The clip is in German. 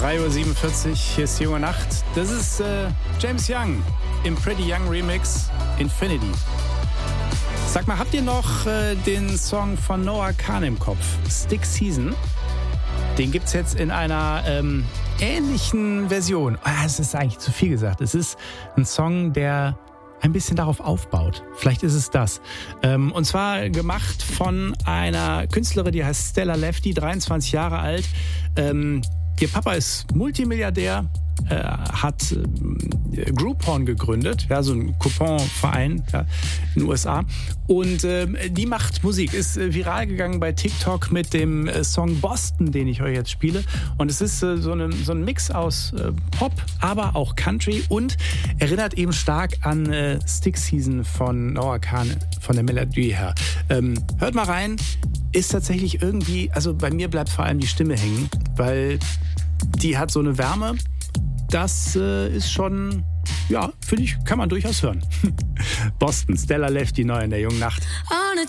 3:47 Uhr, hier ist die junge Nacht. Das ist James Young im Pretty Young Remix Infinity. Sag mal, habt ihr noch den Song von Noah Kahan im Kopf? Stick Season. Den gibt's jetzt in einer ähnlichen Version. Es ist eigentlich zu viel gesagt. Es ist ein Song, der ein bisschen darauf aufbaut. Vielleicht ist es das. Und zwar gemacht von einer Künstlerin, die heißt Stella Lefty, 23 Jahre alt. Ihr Papa ist Multimilliardär, hat Groupon gegründet, ja, so ein Couponverein, ja, in den USA. Und die macht Musik, ist viral gegangen bei TikTok mit dem Song Boston, den ich euch jetzt spiele. Und es ist so ein Mix aus Pop, aber auch Country und erinnert eben stark an Stick Season von Noah Kahan, von der Melodie her. Hört mal rein, ist tatsächlich irgendwie, also bei mir bleibt vor allem die Stimme hängen, weil die hat so eine Wärme. Das ist schon, ja, finde ich, kann man durchaus hören. Boston, Stella Lefty neu in der jungen Nacht. On a